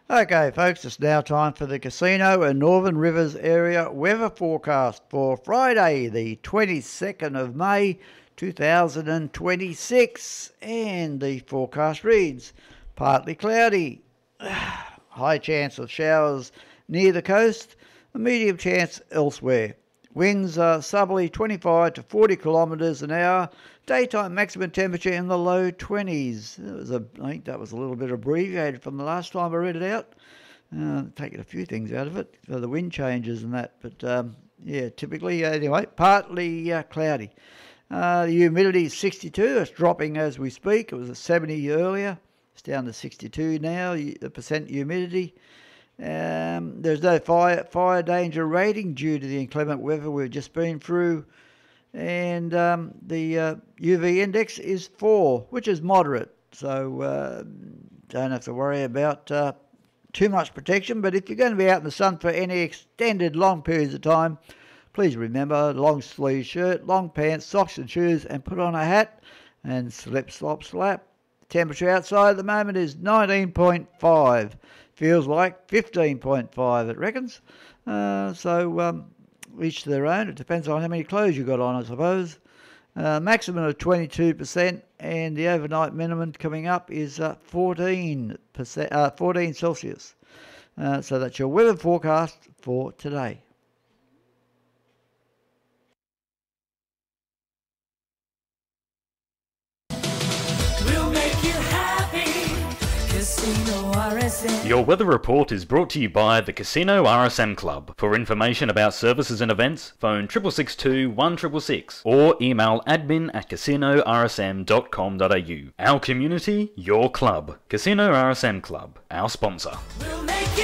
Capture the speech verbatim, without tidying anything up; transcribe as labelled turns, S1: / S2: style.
S1: Okay, folks, it's now time for the Casino and Northern Rivers area weather forecast for Friday, the twenty-second of May, two thousand twenty-six. And the forecast reads, partly cloudy, high chance of showers near the coast, a medium chance elsewhere. Winds are southerly twenty-five to forty kilometres an hour. Daytime maximum temperature in the low twenties. That was a, I think that was a little bit abbreviated from the last time I read it out. Uh, taking a few things out of it for the wind changes and that. But um, yeah, typically, anyway, partly uh, cloudy. Uh, the humidity is sixty-two. It's dropping as we speak. It was at seventy earlier. It's down to sixty-two now, the percent humidity. Um, there's no fire fire danger rating due to the inclement weather we've just been through, and um, the uh, U V index is four, which is moderate, so uh, don't have to worry about uh, too much protection. But if you're going to be out in the sun for any extended long periods of time, please remember long sleeve shirt, long pants, socks and shoes, and put on a hat and slip slop slap. Temperature outside at the moment is nineteen point five. Feels like fifteen point five, it reckons. Uh, so um, each to their own. It depends on how many clothes you got on, I suppose. Uh, maximum of twenty-two percent, and the overnight minimum coming up is uh, fourteen percent, uh, fourteen Celsius. Uh, so that's your weather forecast for today.
S2: Your weather report is brought to you by the Casino R S M Club. For information about services and events, phone six six two, one six six six or email admin at casino r s m dot com dot a u. Our community, your club. Casino R S M Club, our sponsor.